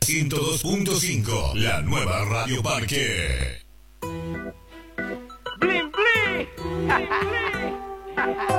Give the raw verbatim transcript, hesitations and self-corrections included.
ciento dos punto cinco, la nueva Radio Parque. ¡Bling, bling!